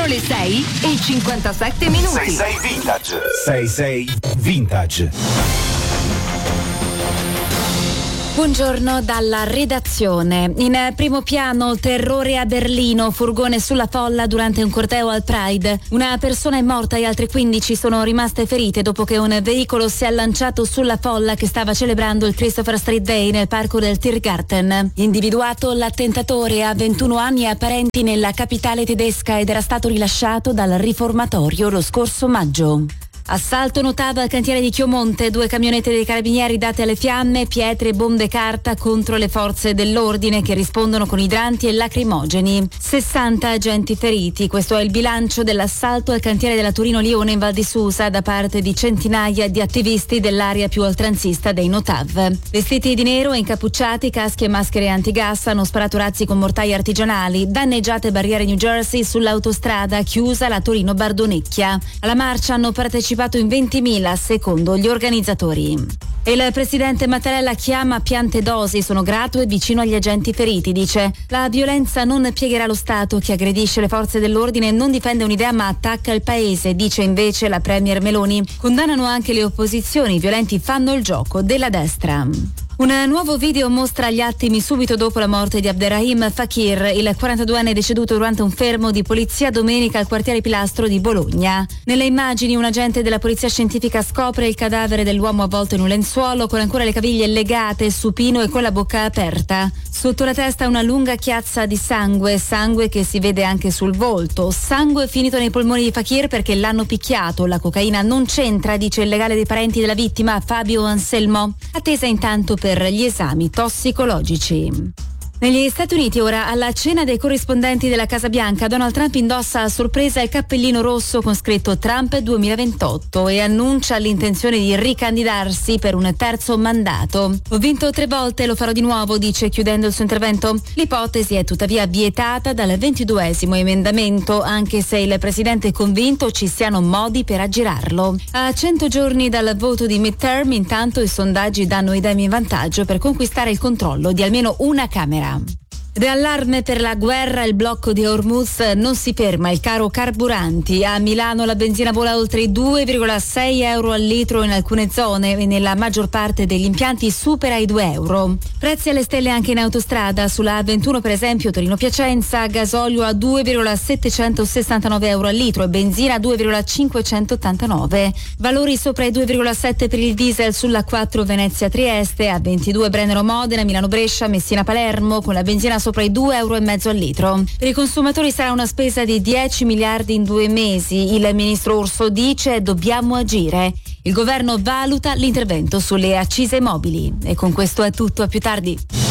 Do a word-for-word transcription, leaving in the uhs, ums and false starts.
Sono le sei e cinquantasette minuti. sei sei Vintage. sei sei Vintage. Buongiorno dalla redazione. In primo piano, terrore a Berlino, furgone sulla folla durante un corteo al Pride. Una persona è morta e altre quindici sono rimaste ferite dopo che un veicolo si è lanciato sulla folla che stava celebrando il Christopher Street Day nel parco del Tiergarten. Individuato l'attentatore, ha ventuno anni e ha parenti nella capitale tedesca ed era stato rilasciato dal riformatorio lo scorso maggio. Assalto notato al cantiere di Chiomonte, due camionette dei carabinieri date alle fiamme, pietre e bombe carta contro le forze dell'ordine che rispondono con idranti e lacrimogeni. sessanta agenti feriti, questo è il bilancio dell'assalto al cantiere della Torino-Lione in Val di Susa da parte di centinaia di attivisti dell'area più oltranzista dei Notav. Vestiti di nero e incappucciati, caschi e maschere antigas, hanno sparato razzi con mortai artigianali, danneggiate barriere New Jersey sull'autostrada, chiusa la Torino-Bardonecchia. Alla marcia hanno partecipato in ventimila secondo gli organizzatori. Il presidente Mattarella chiama piante dosi, sono grato e vicino agli agenti feriti, dice: la violenza non piegherà lo Stato, chi aggredisce le forze dell'ordine non difende un'idea ma attacca il paese, dice invece la premier Meloni. Condannano anche le opposizioni, i violenti fanno il gioco della destra. Un nuovo video mostra gli attimi subito dopo la morte di Abderrahim Fakir, il quarantaduenne deceduto durante un fermo di polizia domenica al quartiere Pilastro di Bologna. Nelle immagini un agente della polizia scientifica scopre il cadavere dell'uomo avvolto in un lenzuolo con ancora le caviglie legate, supino e con la bocca aperta. Sotto la testa una lunga chiazza di sangue, sangue che si vede anche sul volto, sangue finito nei polmoni di Fakir perché l'hanno picchiato. La cocaina non c'entra, dice il legale dei parenti della vittima Fabio Anselmo. Attesa intanto per gli esami tossicologici. Negli Stati Uniti ora, alla cena dei corrispondenti della Casa Bianca, Donald Trump indossa a sorpresa il cappellino rosso con scritto Trump duemilaventotto e annuncia l'intenzione di ricandidarsi per un terzo mandato. Ho vinto tre volte, lo farò di nuovo, dice chiudendo il suo intervento. L'ipotesi è tuttavia vietata dal ventiduesimo emendamento, anche se il presidente è convinto ci siano modi per aggirarlo. A cento giorni dal voto di midterm, intanto i sondaggi danno i Dem in vantaggio per conquistare il controllo di almeno una Camera. Ed è allarme per la guerra, il blocco di Hormuz non si ferma, il caro carburanti. A Milano la benzina vola oltre i due virgola sei euro al litro in alcune zone e nella maggior parte degli impianti supera i due euro. Prezzi alle stelle anche in autostrada, sulla A ventuno per esempio Torino-Piacenza, gasolio a due virgola settecentosessantanove euro al litro e benzina a due virgola cinquecentottantanove. Valori sopra i due virgola sette per il diesel sulla quattro Venezia-Trieste, A ventidue Brennero-Modena, Milano-Brescia, Messina-Palermo con la benzina sopra i due euro e mezzo al litro. Per i consumatori sarà una spesa di dieci miliardi in due mesi. Il ministro Urso dice dobbiamo agire. Il governo valuta l'intervento sulle accise mobili. E con questo è tutto, a più tardi.